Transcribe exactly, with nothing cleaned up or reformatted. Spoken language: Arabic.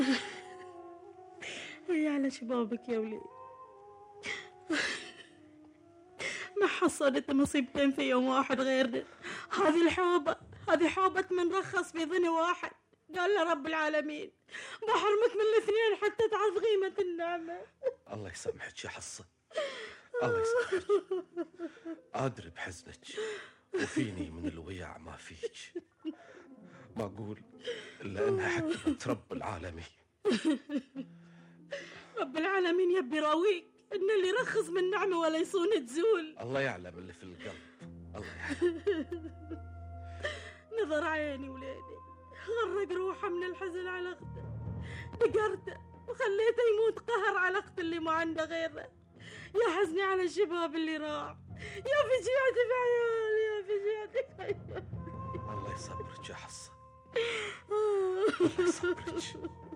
هي على شبابك يا ولي، ما حصلت نصيبتين في يوم واحد غيرنا. هذه الحوبة، هذه حوبة من رخص في ظن واحد، قال له رب العالمين بحرمك من الاثنين حتى تعرف قيمة النعمة. الله يسامحك يا حصة، الله يسامحك. أدري بحزنك وفيني من الوياع ما فيك، ما أقول إلا إنها حكمة رب العالمين. رب العالمين يبي راويك إن اللي يرخص من نعمة ولا يصون تزول. الله يعلم اللي في القلب، الله يعلم. نظر عيني وليدي غرق روحه من الحزن على أخته، دقرته وخليته يموت قهر على أخته اللي ما عنده غيره. يا حزني على الشباب اللي راح، يا فجيعتي في عيالي، يا فجيعتي في عيالي. الله يصبرك يا حصة، الله يصبرك.